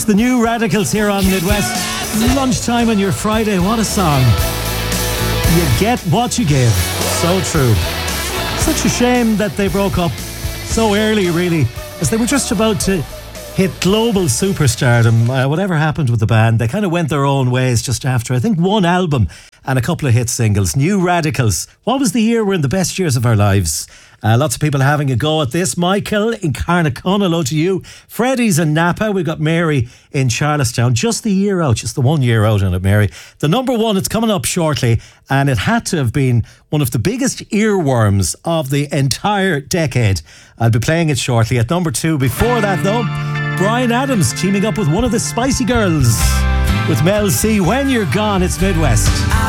The New Radicals here on Midwest. Lunchtime on your Friday. What a song. You get what you give. So true. Such a shame that they broke up so early, really, as they were just about to hit global superstardom. Whatever happened with the band, they kind of went their own ways just after, I think, one album and a couple of hit singles. New Radicals. What was the year? We're in the best years of our lives. Lots of people having a go at this. Michael in Carnacon, hello to you. Freddie's in Napa. We've got Mary in Charlestown. Just the year out, just the 1 year out on it, Mary. The number one, it's coming up shortly, and it had to have been one of the biggest earworms of the entire decade. I'll be playing it shortly. At number two, before that though, Bryan Adams teaming up with one of the Spicy Girls with Mel C. When You're Gone, it's Midwest.